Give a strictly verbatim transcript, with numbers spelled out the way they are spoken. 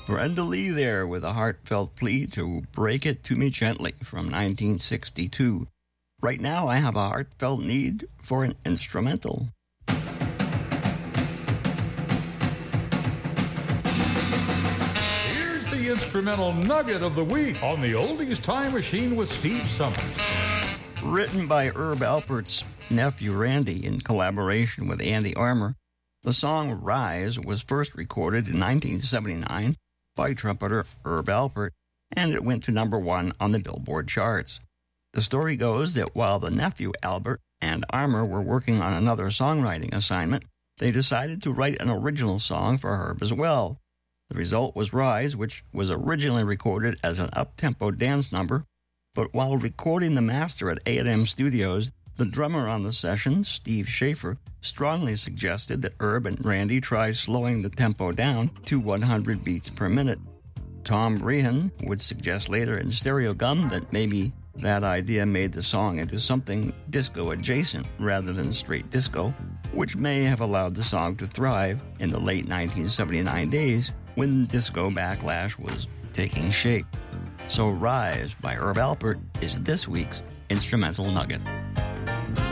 Brenda Lee there with a heartfelt plea to Break It To Me Gently from nineteen sixty-two. Right now I have a heartfelt need for an instrumental. Here's the instrumental nugget of the week on the Oldies Time Machine with Steve Summers. Written by Herb Alpert's nephew Randy in collaboration with Andy Armour, the song Rise was first recorded in nineteen seventy-nine by trumpeter Herb Alpert, and it went to number one on the Billboard charts. The story goes that while the nephew Albert and Armour were working on another songwriting assignment, they decided to write an original song for Herb as well. The result was Rise, which was originally recorded as an up-tempo dance number, but while recording the master at A and M Studios, the drummer on the session, Steve Schaefer, strongly suggested that Herb and Randy try slowing the tempo down to one hundred beats per minute. Tom Rehan would suggest later in Stereo Gum that maybe that idea made the song into something disco-adjacent rather than straight disco, which may have allowed the song to thrive in the late nineteen seventy-nine days when disco backlash was taking shape. So Rise by Herb Alpert is this week's instrumental nugget.